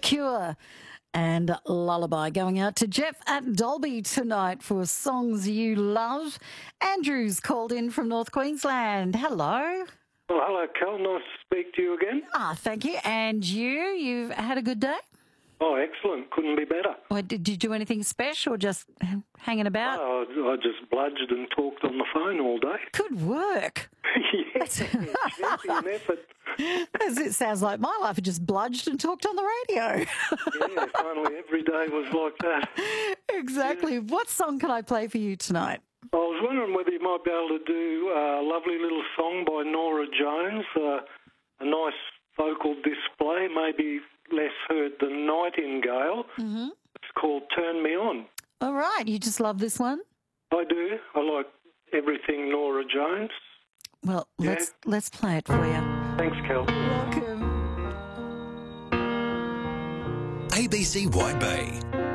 Cure and Lullaby going out to Jeff at Dolby tonight for Songs You Love. Andrew's called in from North Queensland. Hello. Well, hello, Cal. Nice to speak to you again. Thank you. And you've had a good day? Oh, excellent. Couldn't be better. Or did you do anything special or just hanging about? Oh, I just bludged and talked on the phone all day. Good work. Yes, champion effort. As it sounds like my life, I just bludged and talked on the radio. Yeah, finally every day was like that. Exactly. Yeah. What song can I play for you tonight? I was wondering whether you might be able to do a lovely little song by Nora Jones, a nice vocal display, maybe less heard than Nightingale. Mm-hmm. It's called Turn Me On. All right. You just love this one? I do. I like everything Nora Jones. Well, let's play it for you. Thanks, Kel. Welcome. ABC White Bay.